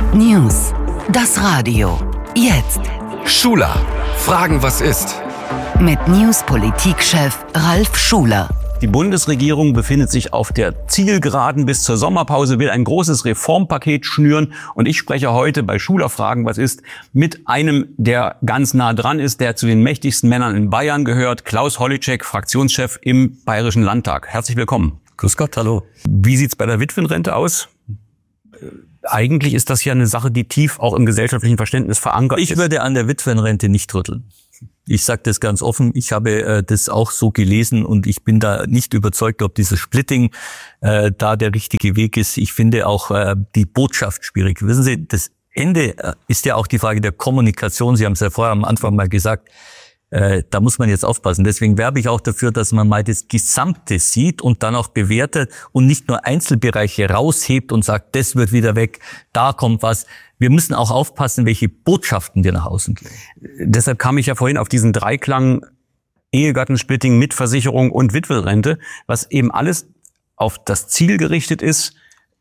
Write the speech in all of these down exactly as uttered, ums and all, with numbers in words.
News. Das Radio. Jetzt. Schuler. Fragen, was ist? Mit News-Politikchef Ralf Schuler. Die Bundesregierung befindet sich auf der Zielgeraden bis zur Sommerpause, will ein großes Reformpaket schnüren. Und ich spreche heute bei Schuler Fragen, was ist, mit einem, der ganz nah dran ist, der zu den mächtigsten Männern in Bayern gehört, Klaus Holleczek, Fraktionschef im Bayerischen Landtag. Herzlich willkommen. Grüß Gott, hallo. Wie sieht's bei der Witwenrente aus? Eigentlich ist das ja eine Sache, die tief auch im gesellschaftlichen Verständnis verankert ist. Ich würde an der Witwenrente nicht rütteln. Ich sage das ganz offen, ich habe äh, das auch so gelesen und ich bin da nicht überzeugt, ob dieses Splitting äh, da der richtige Weg ist. Ich finde auch äh, die Botschaft schwierig. Wissen Sie, das Ende äh, ist ja auch die Frage der Kommunikation. Sie haben es ja vorher am Anfang mal gesagt, äh, da muss man jetzt aufpassen. Deswegen werbe ich auch dafür, dass man mal das Gesamte sieht und dann auch bewertet und nicht nur Einzelbereiche raushebt und sagt, das wird wieder weg, da kommt was. Wir müssen auch aufpassen, welche Botschaften wir nach außen geben. Deshalb kam ich ja vorhin auf diesen Dreiklang Ehegattensplitting, Mitversicherung und Witwenrente, was eben alles auf das Ziel gerichtet ist.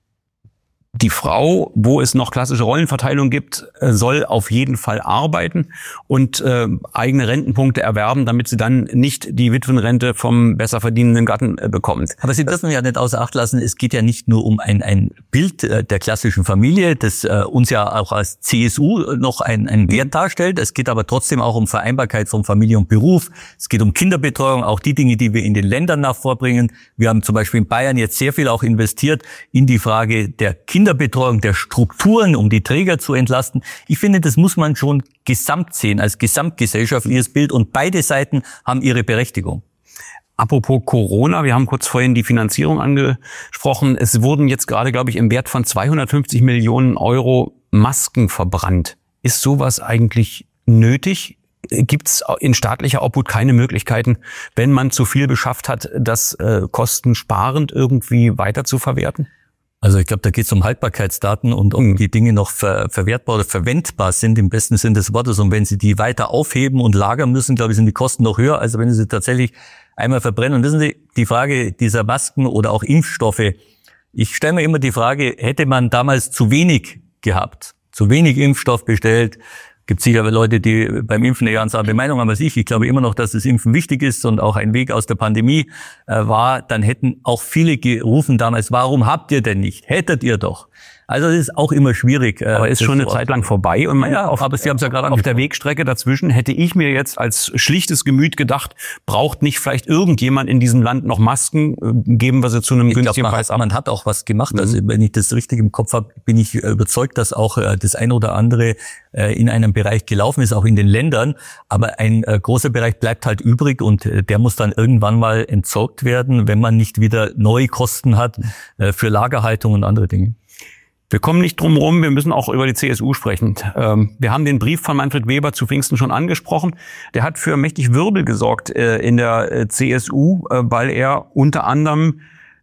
Die Frau, wo es noch klassische Rollenverteilung gibt, soll auf jeden Fall arbeiten und äh, eigene Rentenpunkte erwerben, damit sie dann nicht die Witwenrente vom besser verdienenden Gatten äh, bekommt. Aber Sie dürfen ja nicht außer Acht lassen, es geht ja nicht nur um ein, ein Bild äh, der klassischen Familie, das äh, uns ja auch als C S U noch ein, ein Wert darstellt. Es geht aber trotzdem auch um Vereinbarkeit von Familie und Beruf. Es geht um Kinderbetreuung, auch die Dinge, die wir in den Ländern nach vorbringen. Wir haben zum Beispiel in Bayern jetzt sehr viel auch investiert in die Frage der Kinder Kinderbetreuung, der Strukturen, um die Träger zu entlasten. Ich finde, das muss man schon gesamt sehen, als gesamtgesellschaftliches Bild. Und beide Seiten haben ihre Berechtigung. Apropos Corona, wir haben kurz vorhin die Finanzierung angesprochen. Es wurden jetzt gerade, glaube ich, im Wert von zweihundertfünfzig Millionen Euro Masken verbrannt. Ist sowas eigentlich nötig? Gibt es in staatlicher Obhut keine Möglichkeiten, wenn man zu viel beschafft hat, das äh, kostensparend irgendwie weiter zu verwerten? Also ich glaube, da geht es um Haltbarkeitsdaten und ob die Dinge noch ver- verwertbar oder verwendbar sind, im besten Sinn des Wortes. Und wenn Sie die weiter aufheben und lagern müssen, glaube ich, sind die Kosten noch höher, als wenn Sie sie tatsächlich einmal verbrennen. Und wissen Sie, die Frage dieser Masken oder auch Impfstoffe, ich stelle mir immer die Frage, hätte man damals zu wenig gehabt, zu wenig Impfstoff bestellt, gibt sicher Leute, die beim Impfen eine ganz andere Meinung haben als ich. Ich glaube immer noch, dass das Impfen wichtig ist und auch ein Weg aus der Pandemie äh, war. Dann hätten auch viele gerufen damals, warum habt ihr denn nicht? Hättet ihr doch. Also es ist auch immer schwierig. Äh, aber ist schon eine Zeit lang vorbei. Und man ja, auf, aber Sie haben es ja gerade auf der Wegstrecke dazwischen hätte ich mir jetzt als schlichtes Gemüt gedacht, braucht nicht vielleicht irgendjemand in diesem Land noch Masken? Geben wir sie zu einem ich günstigen glaub, man Preis hat, ab? Man hat auch was gemacht. Mhm. Also wenn ich das richtig im Kopf habe, bin ich überzeugt, dass auch äh, das ein oder andere äh, in einem Bereich gelaufen ist, auch in den Ländern. Aber ein äh, großer Bereich bleibt halt übrig und äh, der muss dann irgendwann mal entsorgt werden, wenn man nicht wieder neue Kosten hat äh, für Lagerhaltung und andere Dinge. Wir kommen nicht drum rum, wir müssen auch über die C S U sprechen. Ähm, wir haben den Brief von Manfred Weber zu Pfingsten schon angesprochen. Der hat für mächtig Wirbel gesorgt äh, in der äh, C S U, äh, weil er unter anderem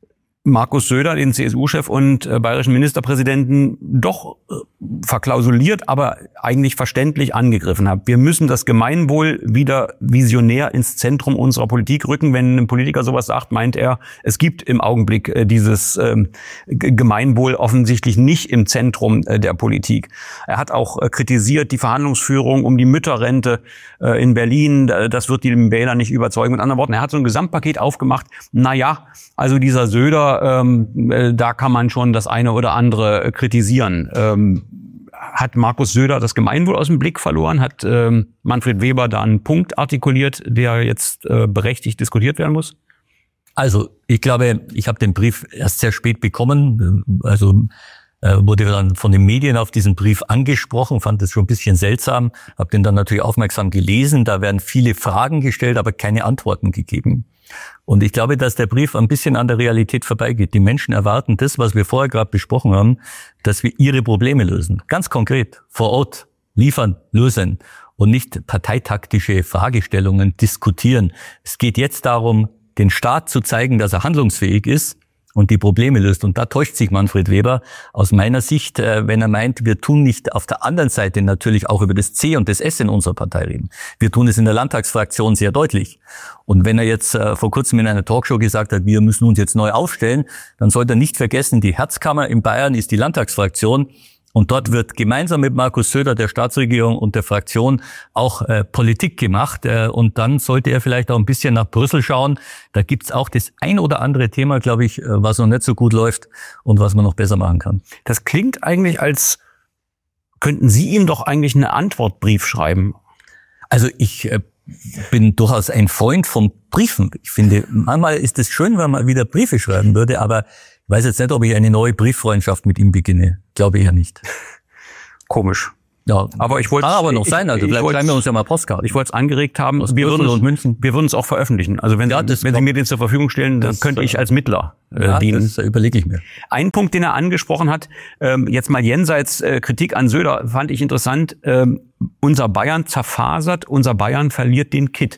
Markus Söder, den C S U-Chef und äh, bayerischen Ministerpräsidenten, doch äh, verklausuliert, aber eigentlich verständlich angegriffen hat. Wir müssen das Gemeinwohl wieder visionär ins Zentrum unserer Politik rücken. Wenn ein Politiker sowas sagt, meint er, es gibt im Augenblick äh, dieses ähm, Gemeinwohl offensichtlich nicht im Zentrum äh, der Politik. Er hat auch äh, kritisiert die Verhandlungsführung um die Mütterrente äh, in Berlin. Das wird die Wähler nicht überzeugen. Mit anderen Worten, er hat so ein Gesamtpaket aufgemacht. Na ja, also dieser Söder, Ähm, äh, da kann man schon das eine oder andere äh, kritisieren. Ähm, hat Markus Söder das Gemeinwohl aus dem Blick verloren? Hat ähm, Manfred Weber da einen Punkt artikuliert, der jetzt äh, berechtigt diskutiert werden muss? Also ich glaube, ich habe den Brief erst sehr spät bekommen. Also äh, wurde dann von den Medien auf diesen Brief angesprochen, fand das schon ein bisschen seltsam. Habe den dann natürlich aufmerksam gelesen. Da werden viele Fragen gestellt, aber keine Antworten gegeben. Und ich glaube, dass der Brief ein bisschen an der Realität vorbeigeht. Die Menschen erwarten das, was wir vorher gerade besprochen haben, dass wir ihre Probleme lösen. Ganz konkret, vor Ort, liefern, lösen und nicht parteitaktische Fragestellungen diskutieren. Es geht jetzt darum, den Staat zu zeigen, dass er handlungsfähig ist und die Probleme löst. Und da täuscht sich Manfred Weber aus meiner Sicht, wenn er meint, wir tun nicht auf der anderen Seite natürlich auch über das C und das S in unserer Partei reden. Wir tun es in der Landtagsfraktion sehr deutlich. Und wenn er jetzt vor kurzem in einer Talkshow gesagt hat, wir müssen uns jetzt neu aufstellen, dann sollte er nicht vergessen, die Herzkammer in Bayern ist die Landtagsfraktion. Und dort wird gemeinsam mit Markus Söder, der Staatsregierung und der Fraktion auch äh, Politik gemacht. Äh, und dann sollte er vielleicht auch ein bisschen nach Brüssel schauen. Da gibt's auch das ein oder andere Thema, glaube ich, äh, was noch nicht so gut läuft und was man noch besser machen kann. Das klingt eigentlich, als könnten Sie ihm doch eigentlich einen Antwortbrief schreiben. Also ich äh, bin durchaus ein Freund von Briefen. Ich finde, manchmal ist es schön, wenn man wieder Briefe schreiben würde, aber ich weiß jetzt nicht, ob ich eine neue Brieffreundschaft mit ihm beginne. Glaube eher nicht. Komisch. Ja, aber ich wollte kann aber noch sein. Also vielleicht schreiben wir uns ja mal Postkarten. Ich wollte es angeregt haben. Aus Wir würden, und München. wir würden es auch veröffentlichen. Also wenn, ja, Sie, wenn kommt. Sie mir den zur Verfügung stellen, dann das, könnte ich als Mittler äh, ja, dienen. Das überlege ich mir. Ein Punkt, den er angesprochen hat, ähm, jetzt mal jenseits äh, Kritik an Söder, fand ich interessant. Ähm, unser Bayern zerfasert, unser Bayern verliert den Kitt.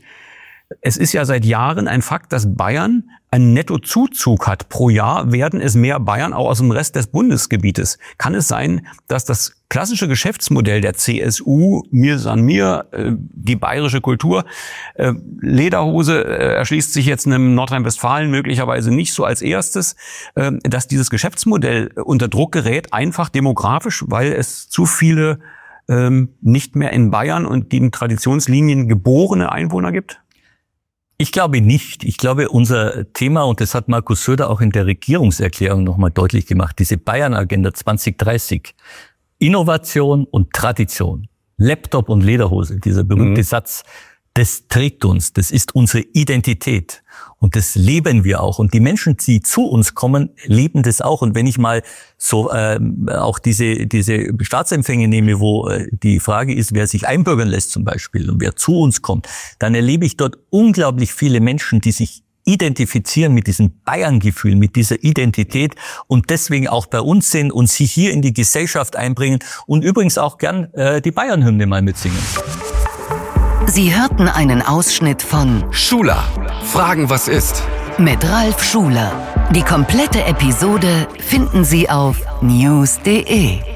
Es ist ja seit Jahren ein Fakt, dass Bayern einen Nettozuzug hat. Pro Jahr werden es mehr Bayern auch aus dem Rest des Bundesgebietes. Kann es sein, dass das klassische Geschäftsmodell der C S U, mir san mir, äh, die bayerische Kultur, äh, Lederhose äh, erschließt sich jetzt einem Nordrhein-Westfalen möglicherweise nicht so als erstes, äh, dass dieses Geschäftsmodell unter Druck gerät, einfach demografisch, weil es zu viele äh, nicht mehr in Bayern und den Traditionslinien geborene Einwohner gibt? Ich glaube nicht. Ich glaube, unser Thema, und das hat Markus Söder auch in der Regierungserklärung nochmal deutlich gemacht, diese Bayern-Agenda zwanzig dreißig, Innovation und Tradition, Laptop und Lederhose, dieser berühmte mhm. Satz, das trägt uns, das ist unsere Identität und das leben wir auch. Und die Menschen, die zu uns kommen, leben das auch. Und wenn ich mal so äh, auch diese diese Staatsempfänge nehme, wo äh, die Frage ist, wer sich einbürgern lässt zum Beispiel und wer zu uns kommt, dann erlebe ich dort unglaublich viele Menschen, die sich identifizieren mit diesem Bayern-Gefühl, mit dieser Identität und deswegen auch bei uns sind und sich hier in die Gesellschaft einbringen und übrigens auch gern äh, die Bayern-Hymne mal mitsingen. Sie hörten einen Ausschnitt von Schuler. Fragen, was ist? Mit Ralf Schuler. Die komplette Episode finden Sie auf news punkt de.